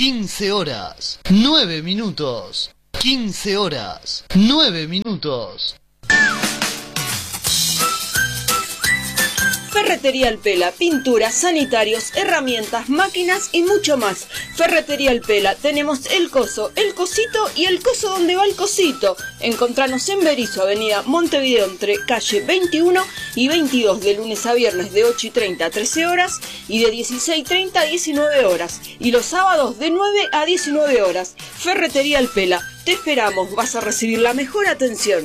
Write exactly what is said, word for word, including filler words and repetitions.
quince horas, nueve minutos. quince horas, nueve minutos. Ferretería El Pela, pinturas, sanitarios, herramientas, máquinas y mucho más. Ferretería El Pela, tenemos el coso, el cosito y el coso donde va el cosito. Encontranos en Berisso, avenida Montevideo, entre calle veintiuno y veintidós, de lunes a viernes de ocho y treinta a trece horas y de dieciséis y treinta a diecinueve horas. Y los sábados de nueve a diecinueve horas. Ferretería El Pela, te esperamos, vas a recibir la mejor atención.